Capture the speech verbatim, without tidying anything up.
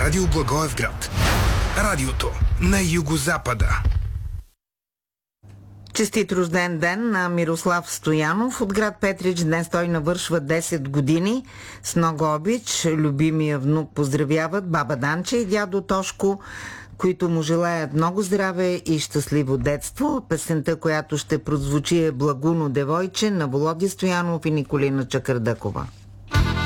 Радио Благоевград. Радиото на югозапада. Честит рожден ден на Мирослав Стоянов от град Петрич. Днес той навършва десет години. С много обич любимия внук поздравяват баба Данче и дядо Тошко, които му желаят много здраве и щастливо детство. Песента, която ще прозвучи, е Благуно девойче на Володя Стоянов и Николина Чакърдъкова.